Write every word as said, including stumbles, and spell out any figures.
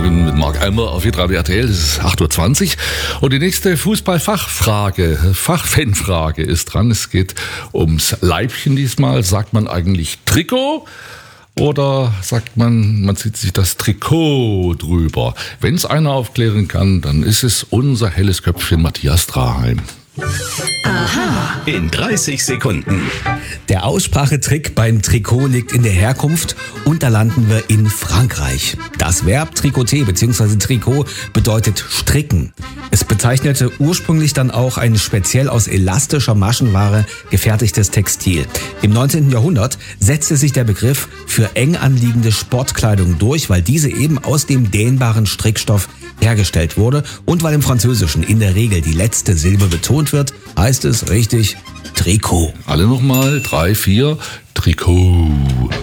Morgen mit Marc Eimer auf Hitradio R T L. Es ist acht Uhr zwanzig und die nächste Fußballfachfrage, Fachfanfrage ist dran. Es geht ums Leibchen diesmal. Sagt man eigentlich Trikot oder sagt man, man zieht sich das Trikot drüber? Wenn es einer aufklären kann, dann ist es unser helles Köpfchen Matthias Draheim. Aha. In dreißig Sekunden. Der Aussprachetrick beim Trikot liegt in der Herkunft und da landen wir in Frankreich. Das Verb tricoter bzw. Trikot bedeutet stricken. Es bezeichnete ursprünglich dann auch ein speziell aus elastischer Maschenware gefertigtes Textil. Im neunzehnten Jahrhundert setzte sich der Begriff für eng anliegende Sportkleidung durch, weil diese eben aus dem dehnbaren Strickstoff hergestellt wurde und weil im Französischen in der Regel die letzte Silbe betont wird, heißt es richtig Trikot. Alle nochmal, drei, vier, Trikot.